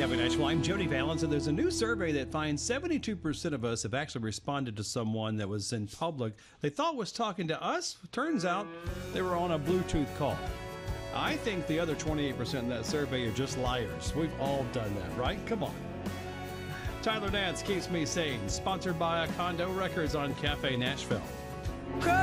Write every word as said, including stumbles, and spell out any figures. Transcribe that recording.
Cafe Nashville. I'm Jody Valens, and there's a new survey that finds seventy-two percent of us have actually responded to someone that was in public they thought was talking to us. Turns out they were on a Bluetooth call. I think the other twenty-eight percent in that survey are just liars. We've all done that, right? Come on. Tyler Nance Keeps Me Sane, sponsored by Condo Records on Cafe Nashville.